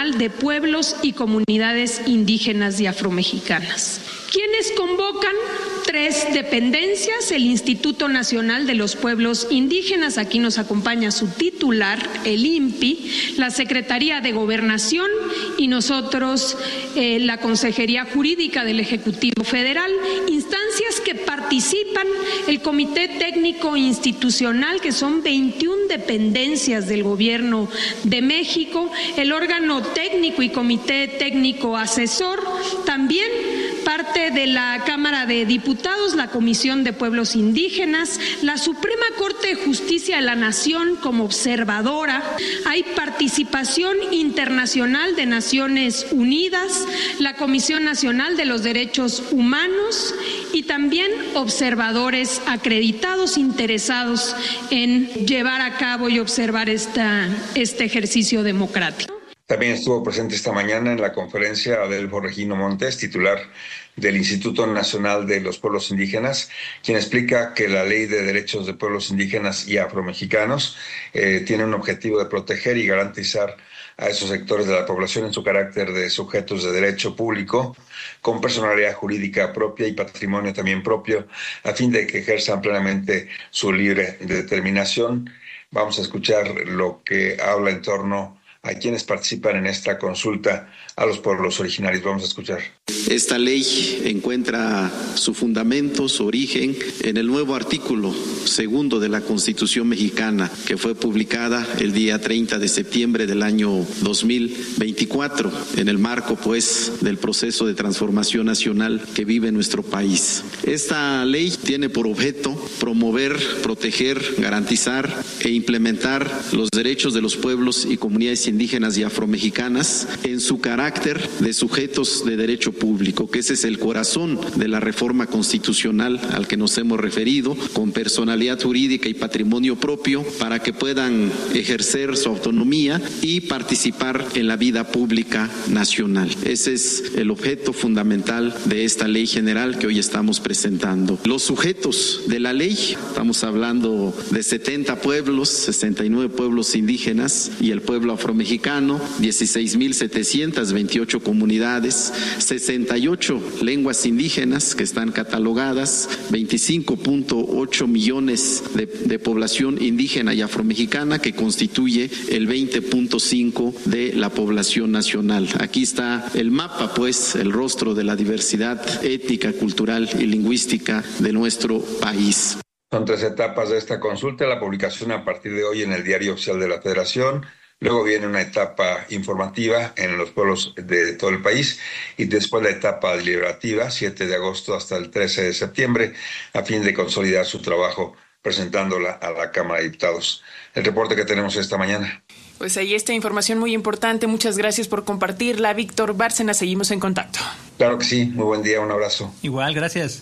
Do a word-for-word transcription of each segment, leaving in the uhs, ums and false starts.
Nacional de Pueblos y Comunidades Indígenas y Afromexicanas. ¿Quiénes convocan? Tres dependencias: el Instituto Nacional de los Pueblos Indígenas, aquí nos acompaña su titular, el I N P I, la Secretaría de Gobernación y nosotros, eh, la Consejería Jurídica del Ejecutivo Federal, instancias que participan, el Comité Técnico Institucional, que son veintiuna dependencias del Gobierno de México, el órgano técnico y Comité Técnico Asesor, también parte de la Cámara de Diputados, la Comisión de Pueblos Indígenas, la Suprema Corte de Justicia de la Nación como observadora, hay participación internacional de Naciones Unidas, la Comisión Nacional de los Derechos Humanos y también observadores acreditados interesados en llevar a cabo y observar esta, este ejercicio democrático. También estuvo presente esta mañana en la conferencia Adelfo Regino Montes, titular del Instituto Nacional de los Pueblos Indígenas, quien explica que la Ley de Derechos de Pueblos Indígenas y Afromexicanos eh, tiene un objetivo de proteger y garantizar a esos sectores de la población en su carácter de sujetos de derecho público, con personalidad jurídica propia y patrimonio también propio, a fin de que ejerzan plenamente su libre determinación. Vamos a escuchar lo que habla en torno a quienes participan en esta consulta a los pueblos originarios. Vamos a escuchar. Esta ley encuentra su fundamento, su origen en el nuevo artículo segundo de la Constitución mexicana, que fue publicada el día treinta de septiembre del año dos mil veinticuatro, en el marco, pues, del proceso de transformación nacional que vive nuestro país. Esta ley tiene por objeto promover, proteger, garantizar e implementar los derechos de los pueblos y comunidades indígenas y afromexicanas en su carácter de sujetos de derecho público, que ese es el corazón de la reforma constitucional al que nos hemos referido, con personalidad jurídica y patrimonio propio, para que puedan ejercer su autonomía y participar en la vida pública nacional. Ese es el objeto fundamental de esta ley general que hoy estamos presentando. Los sujetos de la ley, estamos hablando de setenta pueblos, sesenta y nueve pueblos indígenas y el pueblo afromexicano, dieciséis mil setecientas veintiocho comunidades, sesenta y ocho lenguas indígenas que están catalogadas, veinticinco punto ocho millones de, de población indígena y afromexicana, que constituye el veinte punto cinco de la población nacional. Aquí está el mapa, pues, el rostro de la diversidad étnica, cultural y lingüística de nuestro país. Son tres etapas de esta consulta: la publicación a partir de hoy en el Diario Oficial de la Federación, luego viene una etapa informativa en los pueblos de todo el país y después la etapa deliberativa, siete de agosto hasta el trece de septiembre, a fin de consolidar su trabajo presentándola a la Cámara de Diputados. El reporte que tenemos esta mañana. Pues ahí está información muy importante. Muchas gracias por compartirla, Víctor Bárcena. Seguimos en contacto. Claro que sí. Muy buen día. Un abrazo. Igual, gracias.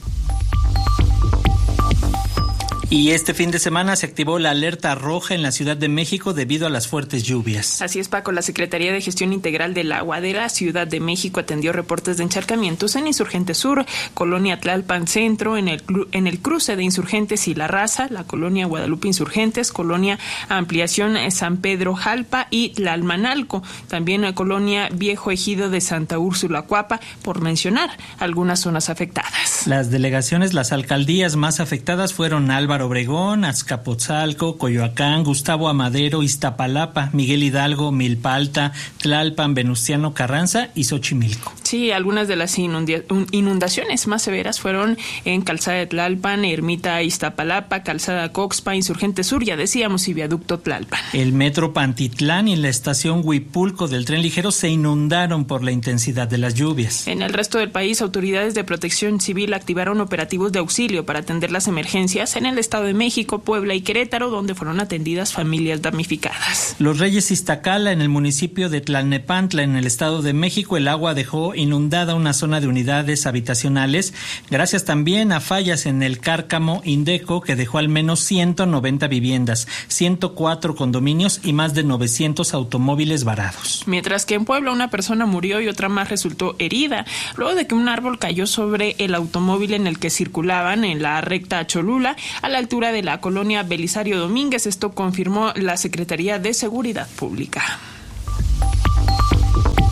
Y este fin de semana se activó la alerta roja en la Ciudad de México debido a las fuertes lluvias. Así es, Paco. La Secretaría de Gestión Integral del Agua de la Ciudad de México atendió reportes de encharcamientos en Insurgente Sur, Colonia Tlalpan Centro, en el, en el cruce de Insurgentes y La Raza, la Colonia Guadalupe Insurgentes, Colonia Ampliación San Pedro Jalpa y Tlalmanalco. También la Colonia Viejo Ejido de Santa Úrsula Cuapa, por mencionar algunas zonas afectadas. Las delegaciones, las alcaldías más afectadas fueron Álvaro Obregón, Azcapotzalco, Coyoacán, Gustavo Amadero, Iztapalapa, Miguel Hidalgo, Milpa Alta, Tlalpan, Venustiano Carranza y Xochimilco. Sí, algunas de las inundaciones más severas fueron en Calzada de Tlalpan, Ermita Iztapalapa, Calzada Coxpa, Insurgente Sur, ya decíamos, y Viaducto Tlalpan. El metro Pantitlán y la estación Huipulco del tren ligero se inundaron por la intensidad de las lluvias. En el resto del país, autoridades de protección civil activaron operativos de auxilio para atender las emergencias en el Estado de México, Puebla y Querétaro, donde fueron atendidas familias damnificadas. Los Reyes Iztacala, en el municipio de Tlalnepantla, en el Estado de México, el agua dejó inundada una zona de unidades habitacionales, gracias también a fallas en el Cárcamo Indeco, que dejó al menos ciento noventa viviendas, ciento cuatro condominios y más de novecientos automóviles varados. Mientras que en Puebla una persona murió y otra más resultó herida, luego de que un árbol cayó sobre el automóvil en el que circulaban en la recta Cholula, a la altura de la colonia Belisario Domínguez. Esto confirmó la Secretaría de Seguridad Pública.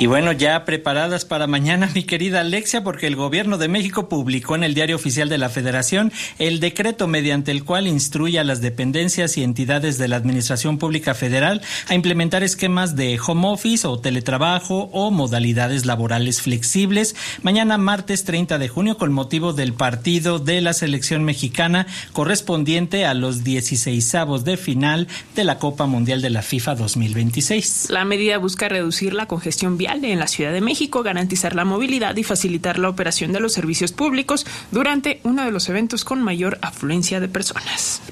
Y bueno, ya preparadas para mañana, mi querida Alexia, porque el Gobierno de México publicó en el Diario Oficial de la Federación el decreto mediante el cual instruye a las dependencias y entidades de la Administración Pública Federal a implementar esquemas de home office o teletrabajo o modalidades laborales flexibles mañana martes treinta de junio con motivo del partido de la selección mexicana correspondiente a los dieciseisavos de final de la Copa Mundial de la FIFA dos mil veintiséis. La medida busca reducir la congestión vial en la Ciudad de México, garantizar la movilidad y facilitar la operación de los servicios públicos durante uno de los eventos con mayor afluencia de personas.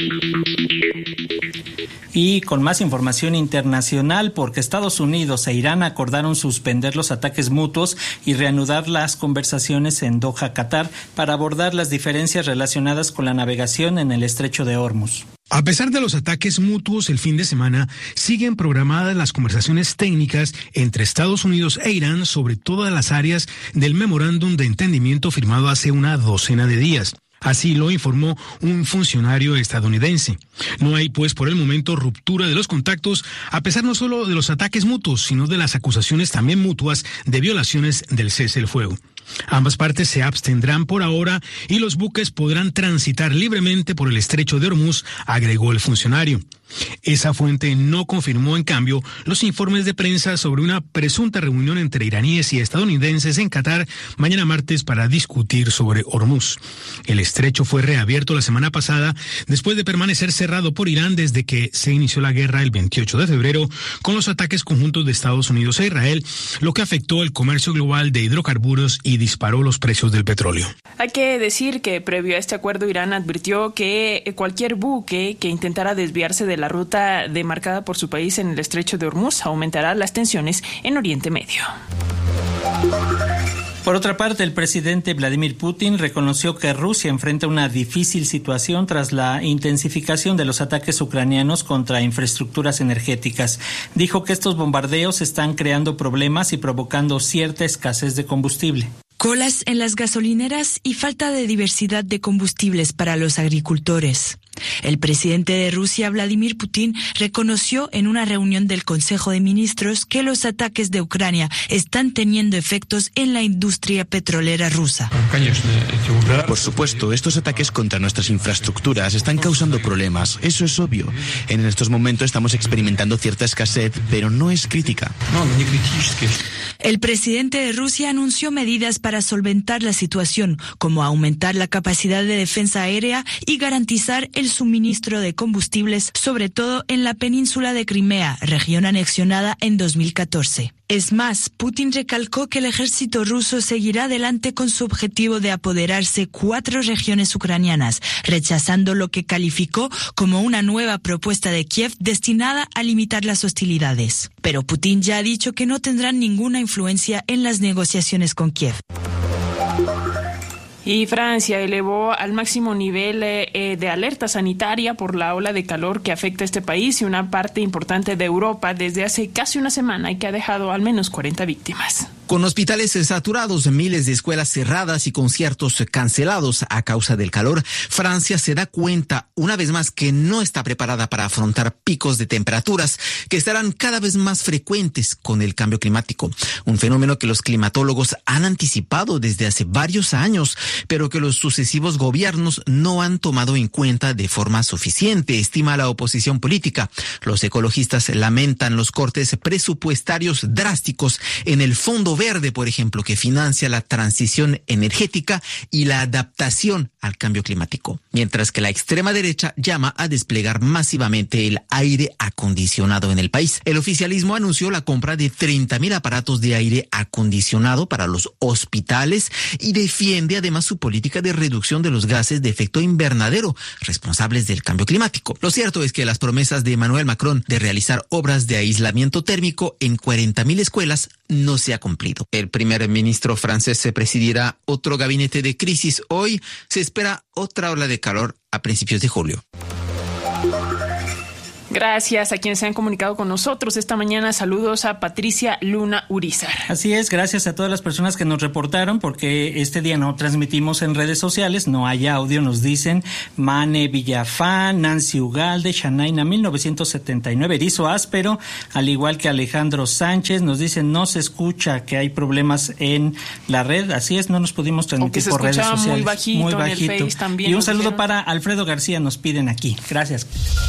Y con más información internacional, porque Estados Unidos e Irán acordaron suspender los ataques mutuos y reanudar las conversaciones en Doha, Qatar, para abordar las diferencias relacionadas con la navegación en el estrecho de Hormuz. A pesar de los ataques mutuos el fin de semana, siguen programadas las conversaciones técnicas entre Estados Unidos e Irán sobre todas las áreas del memorándum de entendimiento firmado hace una docena de días. Así lo informó un funcionario estadounidense. No hay, pues, por el momento ruptura de los contactos, a pesar no solo de los ataques mutuos, sino de las acusaciones también mutuas de violaciones del cese el fuego. Ambas partes se abstendrán por ahora y los buques podrán transitar libremente por el estrecho de Hormuz, agregó el funcionario. Esa fuente no confirmó, en cambio, los informes de prensa sobre una presunta reunión entre iraníes y estadounidenses en Qatar mañana martes para discutir sobre Hormuz. El estrecho fue reabierto la semana pasada después de permanecer cerrado por Irán desde que se inició la guerra el veintiocho de febrero con los ataques conjuntos de Estados Unidos e Israel, lo que afectó el comercio global de hidrocarburos y disparó los precios del petróleo. Hay que decir que previo a este acuerdo Irán advirtió que cualquier buque que intentara desviarse de la ruta demarcada por su país en el estrecho de Hormuz aumentará las tensiones en Oriente Medio. Por otra parte, el presidente Vladimir Putin reconoció que Rusia enfrenta una difícil situación tras la intensificación de los ataques ucranianos contra infraestructuras energéticas. Dijo que estos bombardeos están creando problemas y provocando cierta escasez de combustible. Colas en las gasolineras y falta de diversidad de combustibles para los agricultores. El presidente de Rusia, Vladimir Putin, reconoció en una reunión del Consejo de Ministros que los ataques de Ucrania están teniendo efectos en la industria petrolera rusa. Por supuesto, estos ataques contra nuestras infraestructuras están causando problemas. Eso es obvio. En estos momentos estamos experimentando cierta escasez, pero no es crítica. El presidente de Rusia anunció medidas para solventar la situación, como aumentar la capacidad de defensa aérea y garantizar el suministro de combustibles, sobre todo en la península de Crimea, región anexionada en dos mil catorce. Es más, Putin recalcó que el ejército ruso seguirá adelante con su objetivo de apoderarse cuatro regiones ucranianas, rechazando lo que calificó como una nueva propuesta de Kiev destinada a limitar las hostilidades. Pero Putin ya ha dicho que no tendrán ninguna influencia en las negociaciones con Kiev. Y Francia elevó al máximo nivel eh, de alerta sanitaria por la ola de calor que afecta a este país y una parte importante de Europa desde hace casi una semana y que ha dejado al menos cuarenta víctimas. Con hospitales saturados, miles de escuelas cerradas y conciertos cancelados a causa del calor, Francia se da cuenta una vez más que no está preparada para afrontar picos de temperaturas que estarán cada vez más frecuentes con el cambio climático. Un fenómeno que los climatólogos han anticipado desde hace varios años, pero que los sucesivos gobiernos no han tomado en cuenta de forma suficiente, estima la oposición política. Los ecologistas lamentan los cortes presupuestarios drásticos en el Fondo Verde, por ejemplo, que financia la transición energética y la adaptación al cambio climático. Mientras que la extrema derecha llama a desplegar masivamente el aire acondicionado en el país. El oficialismo anunció la compra de treinta mil aparatos de aire acondicionado para los hospitales y defiende además su política de reducción de los gases de efecto invernadero responsables del cambio climático. Lo cierto es que las promesas de Emmanuel Macron de realizar obras de aislamiento térmico en cuarenta mil escuelas no se ha cumplido. El primer ministro francés se presidirá otro gabinete de crisis. Hoy se espera otra ola de calor a principios de julio. Gracias a quienes se han comunicado con nosotros esta mañana. Saludos a Patricia Luna Urizar. Así es, gracias a todas las personas que nos reportaron, porque este día no transmitimos en redes sociales, no hay audio, nos dicen Mane Villafán, Nancy Ugalde, Shanaina mil novecientos setenta y nueve, Erizo Áspero, al igual que Alejandro Sánchez, nos dicen no se escucha, que hay problemas en la red, así es, no nos pudimos transmitir por redes sociales. Muy bajito, muy bajito. En el Face también. Y un saludo para Alfredo García, nos piden aquí. Gracias.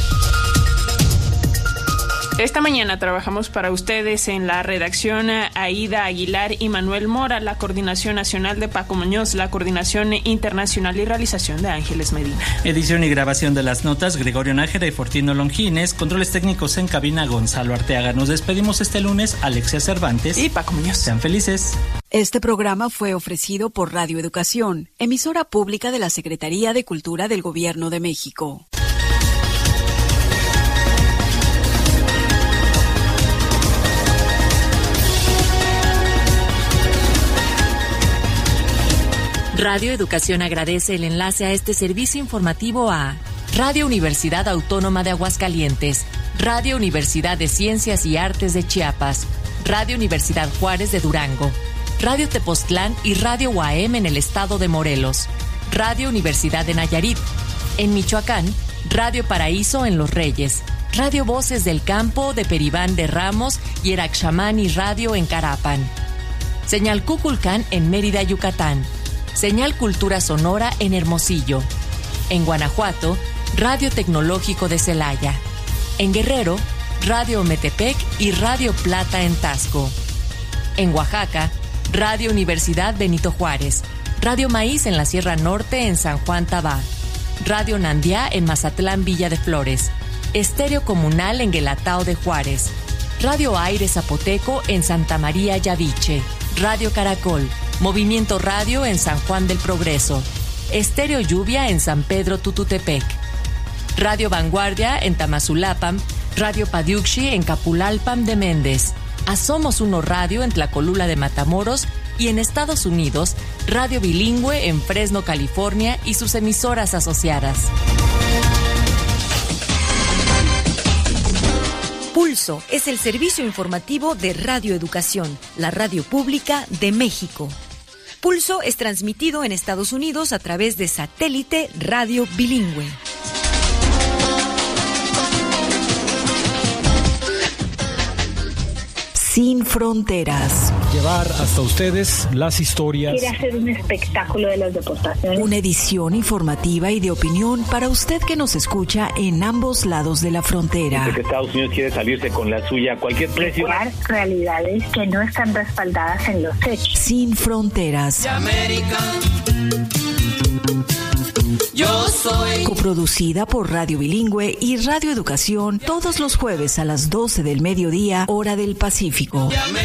Esta mañana trabajamos para ustedes en la redacción Aida Aguilar y Manuel Mora, la coordinación nacional de Paco Muñoz, la coordinación internacional y realización de Ángeles Medina. Edición y grabación de las notas, Gregorio Nájera y Fortino Longines. Controles técnicos en cabina, Gonzalo Arteaga. Nos despedimos este lunes, Alexia Cervantes y Paco Muñoz. Sean felices. Este programa fue ofrecido por Radio Educación, emisora pública de la Secretaría de Cultura del Gobierno de México. Radio Educación agradece el enlace a este servicio informativo a Radio Universidad Autónoma de Aguascalientes, Radio Universidad de Ciencias y Artes de Chiapas, Radio Universidad Juárez de Durango, Radio Tepoztlán y Radio U A M en el estado de Morelos, Radio Universidad de Nayarit, en Michoacán, Radio Paraíso en Los Reyes, Radio Voces del Campo de Peribán de Ramos y Eraxamani Radio en Carapan, Señal Cuculcán en Mérida, Yucatán, Señal Cultura Sonora en Hermosillo. En Guanajuato, Radio Tecnológico de Celaya. En Guerrero, Radio Ometepec y Radio Plata en Tasco. En Oaxaca, Radio Universidad Benito Juárez. Radio Maíz en la Sierra Norte en San Juan Tabá. Radio Nandiá en Mazatlán Villa de Flores. Estéreo Comunal en Guelatao de Juárez. Radio Aire Zapoteco en Santa María Yaviche. Radio Caracol. Movimiento Radio en San Juan del Progreso. Estéreo Lluvia en San Pedro Tututepec. Radio Vanguardia en Tamazulapam. Radio Padiuxi en Capulalpam de Méndez. Asomos Uno Radio en Tlacolula de Matamoros y en Estados Unidos, Radio Bilingüe en Fresno, California y sus emisoras asociadas. Pulso es el servicio informativo de Radio Educación, la radio pública de México. Pulso es transmitido en Estados Unidos a través de satélite Radio Bilingüe. Sin fronteras. Llevar hasta ustedes las historias. Quiere hacer un espectáculo de las deportaciones. Una edición informativa y de opinión para usted que nos escucha en ambos lados de la frontera. Dice que Estados Unidos quiere salirse con la suya a cualquier precio. Realidades que no están respaldadas en los hechos. Sin fronteras. Yo soy. Coproducida por Radio Bilingüe y Radio Educación todos los jueves a las doce del mediodía, hora del Pacífico.